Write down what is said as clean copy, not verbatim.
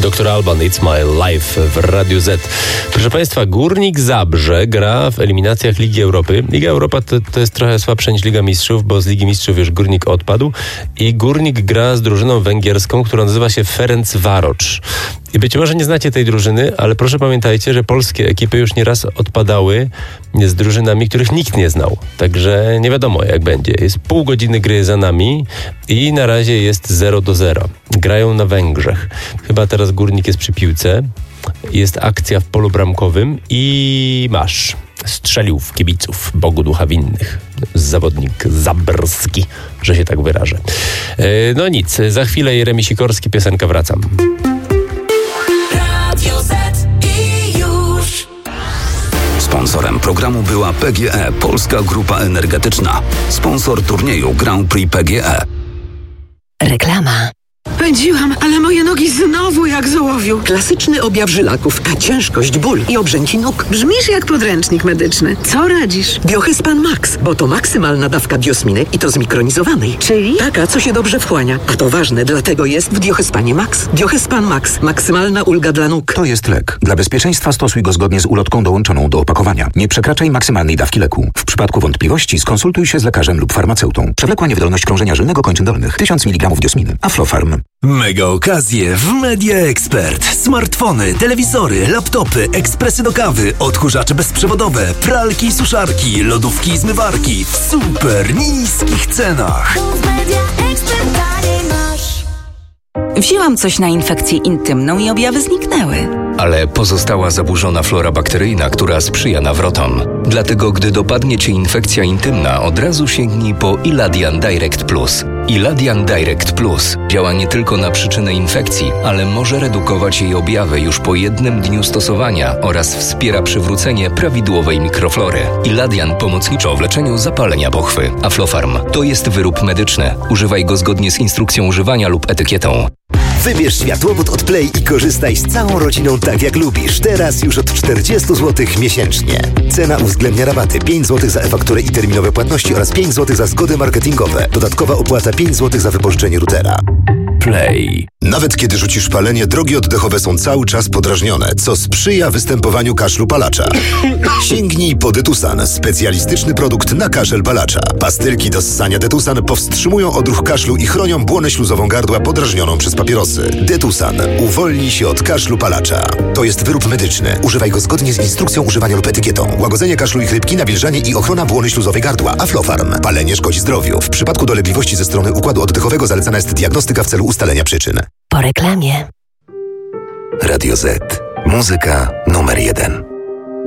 Dr. Alban, It's My Life w Radiu Z. Proszę Państwa, Górnik Zabrze gra w eliminacjach Ligi Europy. Liga Europa to jest trochę słabsza niż Liga Mistrzów, bo z Ligi Mistrzów już Górnik odpadł i Górnik gra z drużyną węgierską, która nazywa się Ferencváros. I być może nie znacie tej drużyny, ale proszę pamiętajcie, że polskie ekipy już nieraz odpadały z drużynami, których nikt nie znał. Także nie wiadomo, jak będzie. Jest pół godziny gry za nami i na razie jest 0-0. Grają na Węgrzech. Chyba teraz Górnik jest przy piłce. Jest akcja w polu bramkowym i strzelił w kibiców Bogu ducha winnych. Zawodnik Zabrski, że się tak wyrażę. No nic, za chwilę Jeremi Sikorski, piosenka Wracam. Sponsorem programu była PGE, Polska Grupa Energetyczna. Sponsor turnieju Grand Prix PGE. Reklama. Pędziłam, ale moje nogi znowu jak z ołowiu. Klasyczny objaw żylaków, a ciężkość, ból i obrzęci nóg. Brzmisz jak podręcznik medyczny. Co radzisz? Diohespan Max, bo to maksymalna dawka diosminy i to zmikronizowanej. Czyli? Taka, co się dobrze wchłania. A to ważne, dlatego jest w Diohespanie Max. Diohespan Max. Maksymalna ulga dla nóg. To jest lek. Dla bezpieczeństwa stosuj go zgodnie z ulotką dołączoną do opakowania. Nie przekraczaj maksymalnej dawki leku. W przypadku wątpliwości skonsultuj się z lekarzem lub farmaceutą. Przewlekła niewydolność krążenia żylnego kończyn dolnych. 1000 mg diosminy. Aflofarm. Mega okazje w Media Expert. Smartfony, telewizory, laptopy, ekspresy do kawy, odkurzacze bezprzewodowe, pralki i suszarki, lodówki i zmywarki w super niskich cenach. Wzięłam coś na infekcję intymną i objawy zniknęły. Ale pozostała zaburzona flora bakteryjna, która sprzyja nawrotom. Dlatego, gdy dopadnie Cię infekcja intymna, od razu sięgnij po Iladian Direct Plus. Iladian Direct Plus działa nie tylko na przyczynę infekcji, ale może redukować jej objawy już po 1 dniu stosowania oraz wspiera przywrócenie prawidłowej mikroflory. Iladian pomocniczo w leczeniu zapalenia pochwy. Aflofarm to jest wyrób medyczny. Używaj go zgodnie z instrukcją używania lub etykietą. Wybierz światłowód od Play i korzystaj z całą rodziną tak jak lubisz. Teraz już od 40 zł miesięcznie. Cena uwzględnia rabaty 5 zł za e-fakturę i terminowe płatności oraz 5 zł za zgody marketingowe. Dodatkowa opłata 5 zł za wypożyczenie routera. Play. Nawet kiedy rzucisz palenie, drogi oddechowe są cały czas podrażnione, co sprzyja występowaniu kaszlu palacza. Sięgnij po Detusan, specjalistyczny produkt na kaszel palacza. Pastylki do ssania Detusan powstrzymują odruch kaszlu i chronią błonę śluzową gardła podrażnioną przez papierosy. Detusan. Uwolnij się od kaszlu palacza. To jest wyrób medyczny. Używaj go zgodnie z instrukcją używania lub etykietą. Łagodzenie kaszlu i chrypki, nawilżanie i ochrona błony śluzowej gardła. Aflofarm. Palenie szkodzi zdrowiu. W przypadku dolegliwości ze strony układu oddechowego zalecana jest diagnostyka w celu ustalenia przyczyn. Po reklamie. Radio Z. Muzyka numer 1.